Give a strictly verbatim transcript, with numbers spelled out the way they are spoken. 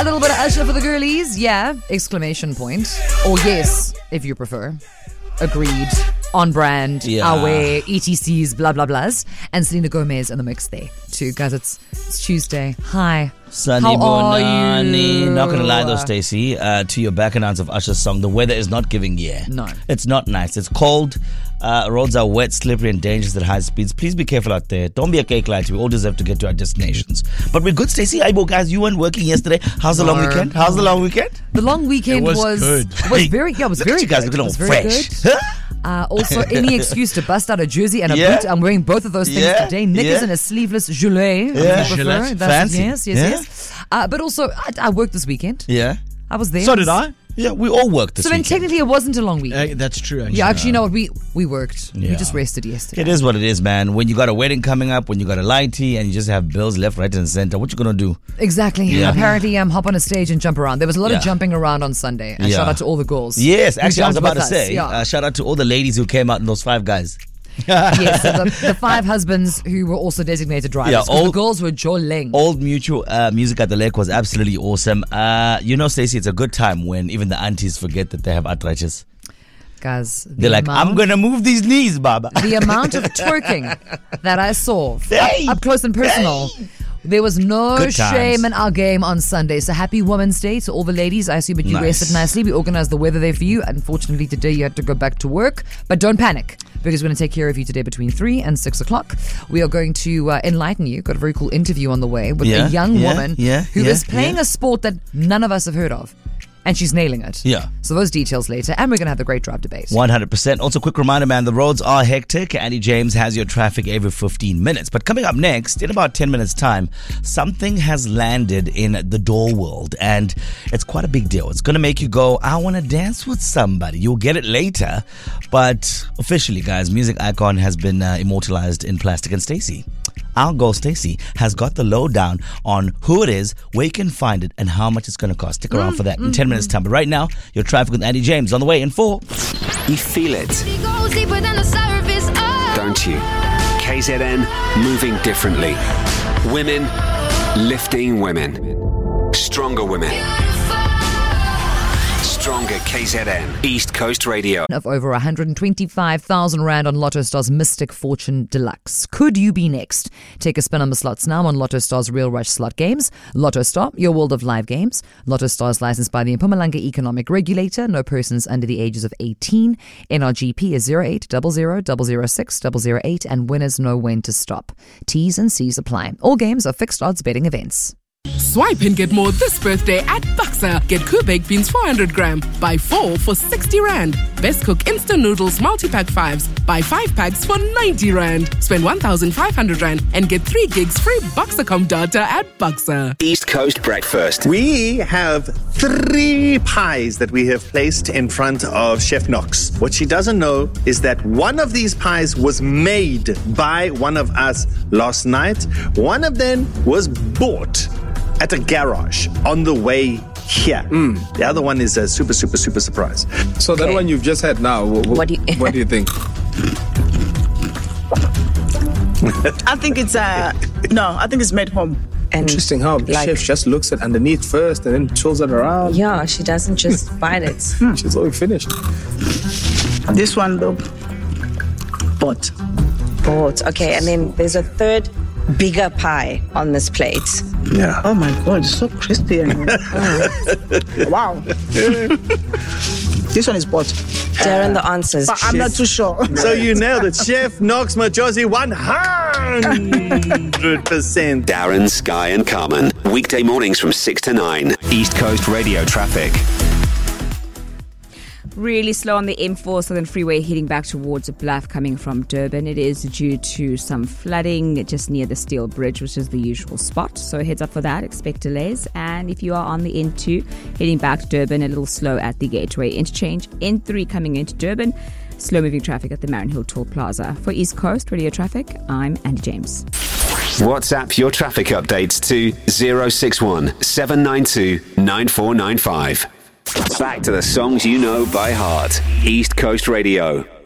A little bit of Usher for the girlies. Yeah. Exclamation point. Or yes, if you prefer. Agreed. On brand. Yeah. Our way. E T Cs. Blah, blah, blahs. And Selena Gomez in the mix there too. Guys, it's, it's Tuesday. Hi. Sunny How are Bonani. you? Not gonna lie though, Stacey, uh, to your back announce of Usher's song, the weather is not giving yeah. No. It's not nice. It's cold. Uh, roads are wet, slippery, and dangerous at high speeds. Please be careful out there. Don't be a cake lighter. We all deserve to get to our destinations. But we're good, Stacey. Aibo, guys, you weren't working yesterday. How's the No. long weekend? How's the long weekend? The long weekend It was was good. was very yeah, it was Look very at you guys good. looking It all was very fresh. good. Uh, also, any excuse to bust out a jersey and a Yeah. boot. I'm wearing both of those things Yeah. today. Nick Yeah. is in a sleeveless gilet. Yeah. if you prefer. Gilet. That's- Fancy. Yes, yes, Yeah. yes. Uh, but also, I, I worked this weekend. Yeah. I was there. So did I. Yeah, we all worked this So then weekend. technically it wasn't a long weekend. Uh, that's true. Actually. yeah, actually, you know what? We, we worked. Yeah. We just rested yesterday. It is what it is, man. When you got a wedding coming up, when you got a lighty, and you just have bills left, right, and center, what you gonna do? Exactly. Yeah. Apparently, um, hop on a stage and jump around. There was a lot Yeah. of jumping around on Sunday. And Yeah. shout out to all the girls. Yes, who actually, I was jumped about to with us. say, Yeah. uh, shout out to all the ladies who came out in those five guys. yes, so the, the five husbands who were also designated drivers. Yeah, 'cause all- the girls were jolling. Old Mutual uh, Music at the Lake was absolutely awesome. Uh, you know, Stacey, it's a good time when even the aunties forget that they have arthritis. Guys, the They're like, amount- I'm gonna move these knees, Baba. the amount of twerking that I saw f- Hey! up, up close and personal. There was no Good times. shame in our game on Sunday. So happy Women's Day to all the ladies. I assume that you Nice. rested nicely. We organized the weather there for you. Unfortunately, today you had to go back to work. But don't panic, because we're going to take care of you today between three and six o'clock. We are going to uh, enlighten you. Got a very cool interview on the way with Yeah, a young yeah, woman yeah, who yeah, is playing yeah. a sport that none of us have heard of. And she's nailing it. Yeah. So those details later. And we're going to have the great drive debate. one hundred percent. Also, quick reminder, man, the roads are hectic. Andy James has your traffic every fifteen minutes. But coming up next, in about ten minutes' time, something has landed in the door world. And it's quite a big deal. It's going to make you go, I want to dance with somebody. You'll get it later. But officially, guys, music icon has been uh, immortalized in plastic. And Stacey, our girl Stacey, has got the lowdown on who it is, where you can find it, and how much it's going to cost. Stick around for that in ten minutes' time. But right now, your traffic with Andy James on the way in four. You feel it, don't you? K Z N, moving differently. Women, lifting women. Stronger women. Stronger K Z N, East Coast Radio. Of over one hundred twenty-five thousand Rand on Lotto Star's Mystic Fortune Deluxe. Could you be next? Take a spin on the slots now on Lotto Star's Real Rush slot games. Lotto Star, your world of live games. Lotto Star is licensed by the Mpumalanga Economic Regulator. No persons under the ages of eighteen. N R G P is zero eight zero zero zero zero six zero zero eight and winners know when to stop. T's and C's apply. All games are fixed odds betting events. Swipe and get more this birthday at Buxa. Get Cool Baked Beans four hundred gram. Buy four for sixty Rand. Best Cook Instant Noodles multi-pack fives. Buy five packs for ninety Rand. Spend one thousand five hundred Rand and get three gigs free Buxacom data at Buxa. East Coast Breakfast. We have three pies that we have placed in front of Chef Knox. What she doesn't know is that one of these pies was made by one of us last night. One of them was bought at a garage on the way here. Mm. The other one is a super, super, super surprise. So that Okay. one you've just had now, wh- wh- What do you- what do you think? I think it's uh no, I think it's made home. And Interesting how the like- chef just looks at underneath first and then twirls it around. yeah, she doesn't just bite it. She's already finished. This one though, bought. Bought. Okay, and then there's a third bigger pie on this plate. Yeah. Oh my god, it's so crispy. And wow. This one is bought. Darren, the answers. But I'm not too sure. So you nailed it. Chef Knox Majosi, one hundred percent. Darren, Sky and Carmen. Weekday mornings from six to nine. East Coast Radio traffic. Really slow on the M four Southern Freeway heading back towards Bluff coming from Durban. It is due to some flooding just near the Steel Bridge, which is the usual spot. So heads up for that. Expect delays. And if you are on the N two heading back to Durban, a little slow at the Gateway Interchange. N three coming into Durban. Slow moving traffic at the Marin Hill Toll Plaza. For East Coast Radio Traffic, I'm Andy James. WhatsApp your traffic updates to zero six one seven nine two nine four nine five. Back to the songs you know by heart. East Coast Radio.